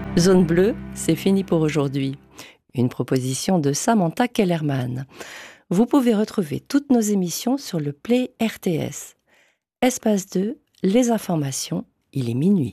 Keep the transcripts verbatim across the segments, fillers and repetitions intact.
Zone bleue, c'est fini pour aujourd'hui. Une proposition de Samantha Kellerman. Vous pouvez retrouver toutes nos émissions sur le Play R T S. Espace deux, les informations, il est minuit.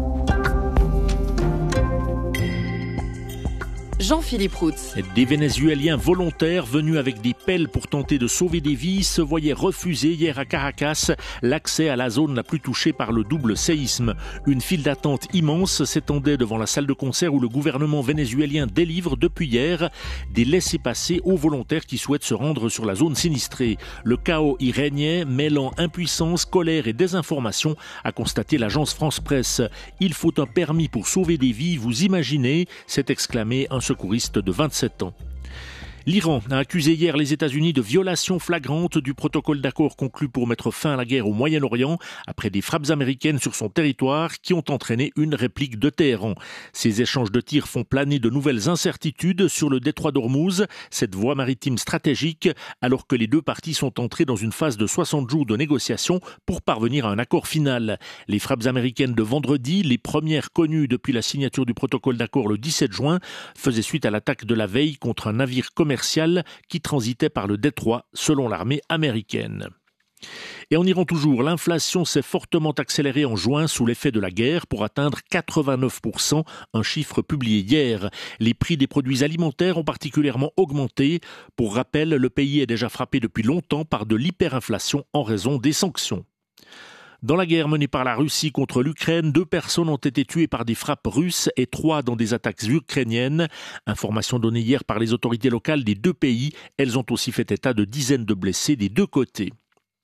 Jean-Philippe Routz. Des Vénézuéliens volontaires venus avec des pelles pour tenter de sauver des vies se voyaient refuser hier à Caracas l'accès à la zone la plus touchée par le double séisme. Une file d'attente immense s'étendait devant la salle de concert où le gouvernement vénézuélien délivre depuis hier des laissez-passer aux volontaires qui souhaitent se rendre sur la zone sinistrée. Le chaos y régnait, mêlant impuissance, colère et désinformation, a constaté l'agence France Presse. Il faut un permis pour sauver des vies, vous imaginez, s'est exclamé un secouriste de vingt-sept ans. L'Iran a accusé hier les États-Unis de violation flagrante du protocole d'accord conclu pour mettre fin à la guerre au Moyen-Orient après des frappes américaines sur son territoire qui ont entraîné une réplique de Téhéran. Ces échanges de tirs font planer de nouvelles incertitudes sur le détroit d'Ormuz, cette voie maritime stratégique, alors que les deux parties sont entrées dans une phase de soixante jours de négociations pour parvenir à un accord final. Les frappes américaines de vendredi, les premières connues depuis la signature du protocole d'accord le dix-sept juin, faisaient suite à l'attaque de la veille contre un navire commercial qui transitait par le détroit selon l'armée américaine. Et en Iran toujours, l'inflation s'est fortement accélérée en juin sous l'effet de la guerre pour atteindre quatre-vingt-neuf pour cent, un chiffre publié hier. Les prix des produits alimentaires ont particulièrement augmenté. Pour rappel, le pays est déjà frappé depuis longtemps par de l'hyperinflation en raison des sanctions. Dans la guerre menée par la Russie contre l'Ukraine, deux personnes ont été tuées par des frappes russes et trois dans des attaques ukrainiennes. Information donnée hier par les autorités locales des deux pays. Elles ont aussi fait état de dizaines de blessés des deux côtés.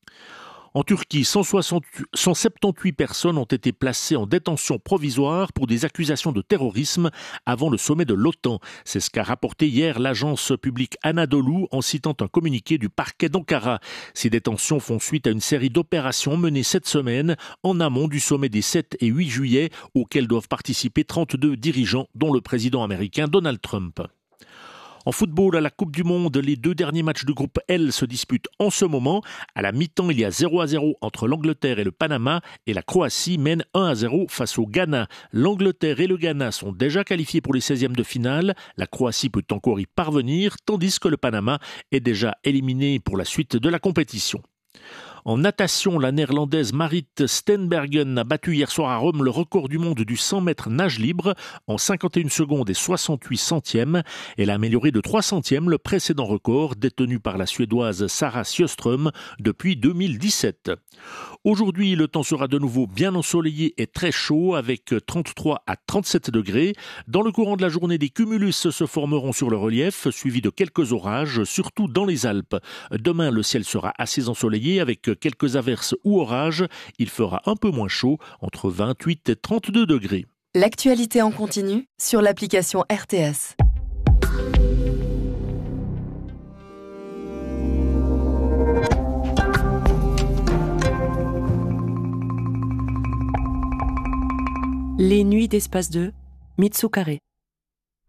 En Turquie, cent soixante-dix-huit personnes ont été placées en détention provisoire pour des accusations de terrorisme avant le sommet de l'OTAN. C'est ce qu'a rapporté hier l'agence publique Anadolu en citant un communiqué du parquet d'Ankara. Ces détentions font suite à une série d'opérations menées cette semaine en amont du sommet des sept et huit juillet auxquelles doivent participer trente-deux dirigeants dont le président américain Donald Trump. En football, à la Coupe du Monde, les deux derniers matchs du groupe L se disputent en ce moment. À la mi-temps, il y a zéro à zéro entre l'Angleterre et le Panama et la Croatie mène un à zéro face au Ghana. L'Angleterre et le Ghana sont déjà qualifiés pour les seizièmes de finale. La Croatie peut encore y parvenir, tandis que le Panama est déjà éliminé pour la suite de la compétition. En natation, la néerlandaise Marit Steenbergen a battu hier soir à Rome le record du monde du cent mètres nage libre en cinquante et une secondes et soixante-huit centièmes. Elle a amélioré de trois centièmes le précédent record détenu par la Suédoise Sara Sjöström depuis deux mille dix-sept. Aujourd'hui, le temps sera de nouveau bien ensoleillé et très chaud avec trente-trois à trente-sept degrés. Dans le courant de la journée, des cumulus se formeront sur le relief, suivis de quelques orages, surtout dans les Alpes. Demain, le ciel sera assez ensoleillé avec quelques averses ou orages. Il fera un peu moins chaud, entre vingt-huit et trente-deux degrés. L'actualité en continu sur l'application R T S. Les nuits d'Espace deux, Mitsu Carré.